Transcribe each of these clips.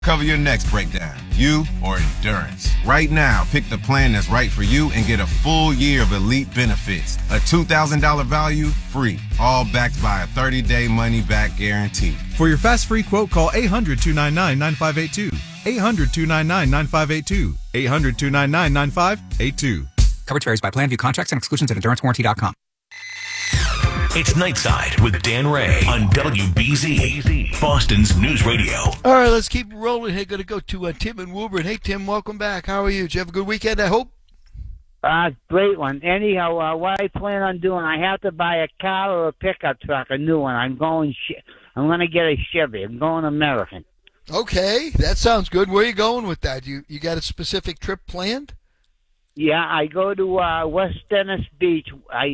Cover your next breakdown, you or Endurance. Right now, pick the plan that's right for you and get a full year of elite benefits. A $2,000 value, free. All backed by a 30-day money-back guarantee. For your fast free quote, call 800-299-9582. 800-299-9582. 800-299-9582. Coverage varies by plan. View contracts and exclusions at endurancewarranty.com. It's Nightside with Dan Ray on WBZ, Boston's News Radio. All right, let's keep rolling here. Going to go to Tim and Woburn. Hey, Tim, welcome back. How are you? Did you have a good weekend, I hope? Great one. Anyhow, what I plan on doing, I have to buy a car or a pickup truck, a new one. I'm going to get a Chevy. I'm going American. Okay, that sounds good. Where are you going with that? You got a specific trip planned? Yeah, I go to West Dennis Beach. I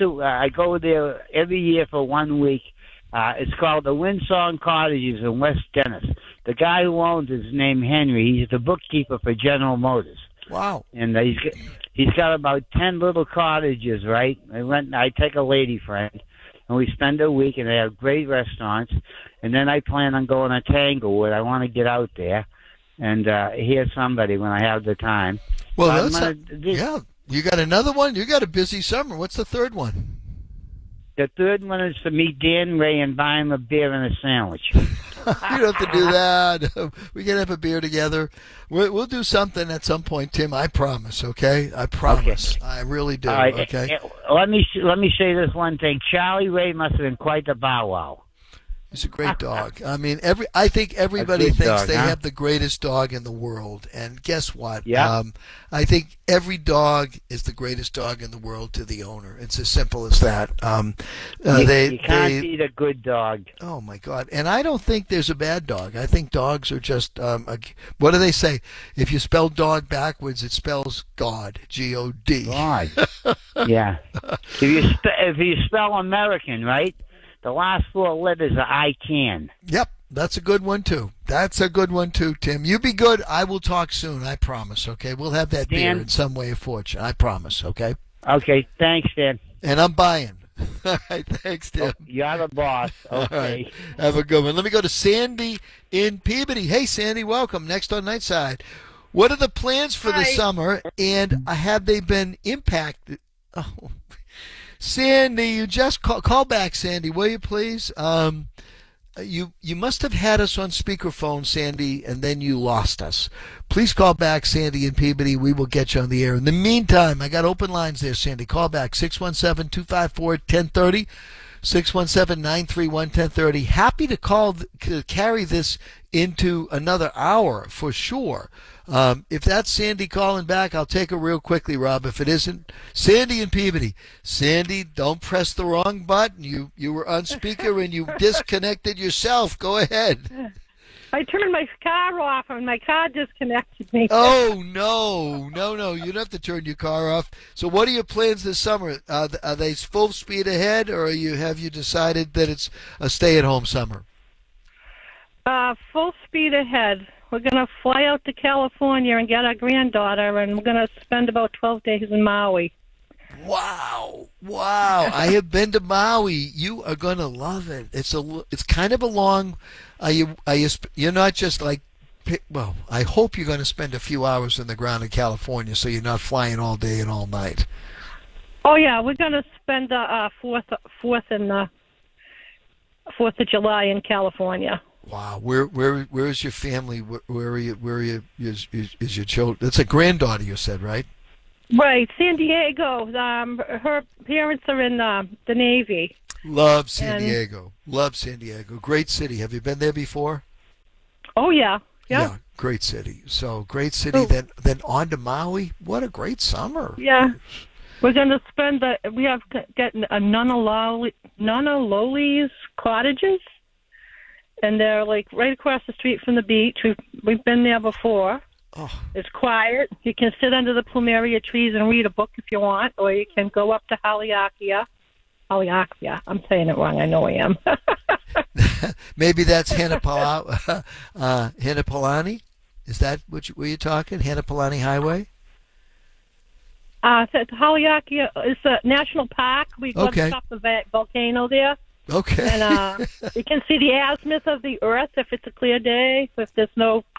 go there every year for 1 week. It's called the Windsong Cottages in West Dennis. The guy who owns it is named Henry. He's the bookkeeper for General Motors. Wow. And he's got about 10 little cottages, right? I take a lady friend, and we spend a week, and they have great restaurants. And then I plan on going to Tanglewood. I want to get out there and hear somebody when I have the time. Well, yeah. You got another one? You got a busy summer. What's the third one? The third one is to meet Dan Ray and buy him a beer and a sandwich. You don't have to do that. We can have a beer together. We'll do something at some point, Tim. I promise, okay? I promise. Okay. I really do, right. Okay? Let me say this one thing. Charlie Ray must have been quite the bow wow. He's a great dog. I mean, I think everybody thinks dog, they have the greatest dog in the world. And guess what? Yeah. I think every dog is the greatest dog in the world to the owner. It's as simple as that. You can't beat a good dog. Oh, my God. And I don't think there's a bad dog. I think dogs are just, what do they say? If you spell dog backwards, it spells God, G-O-D. God. Yeah. If you spell American, right? The last 4 letters are I can. Yep, that's a good one, too. Tim. You be good. I will talk soon, I promise, okay? We'll have that beer in some way of fortune. I promise, okay? Okay, thanks, Dan. And I'm buying. All right, thanks, Tim. Oh, you're the boss. Okay. All right, have a good one. Let me go to Sandy in Peabody. Hey, Sandy, welcome. Next on Nightside. What are the plans for the summer, and have they been impacted? Oh, Sandy, you just call back, Sandy, will you please? You must have had us on speakerphone, Sandy, and then you lost us. Please call back, Sandy in Peabody. We will get you on the air. In the meantime, I got open lines there, Sandy. Call back, 617-254-1030, 617-931-1030. Happy to carry this into another hour for sure. If that's Sandy calling back, I'll take her real quickly, Rob. If it isn't, Sandy in Peabody. Sandy, don't press the wrong button. You were on speaker and you disconnected yourself. Go ahead. I turned my car off and my car disconnected me. Oh, no. You don't have to turn your car off. So what are your plans this summer? Are they full speed ahead, or have you decided that it's a stay-at-home summer? Full speed ahead. We're going to fly out to California and get our granddaughter, and we're going to spend about 12 days in Maui. Wow. I have been to Maui. You are going to love it. It's kind of a long, you're not just like, well, I hope you're going to spend a few hours in the ground in California so you're not flying all day and all night. Oh, yeah, we're going to spend the 4th of July in California. Wow, where is your family? Where is your children? It's a granddaughter, you said, right? Right, San Diego. Her parents are in the Navy. Love San Diego. Great city. Have you been there before? Oh yeah. Yeah, great city. So great city. Then on to Maui. What a great summer. Yeah. We're going to spend we have getting a Nunaloli's cottages. And they're like right across the street from the beach. We've been there before. Oh. It's quiet. You can sit under the plumeria trees and read a book if you want, or you can go up to Haleakala. I'm saying it wrong. I know I am. Maybe that's Hanapalani? Is that were you talking? Hanapalani Highway? Haleakala is a national park. We go to top the volcano there. Okay. And you can see the azimuth of the Earth if it's a clear day, if there's no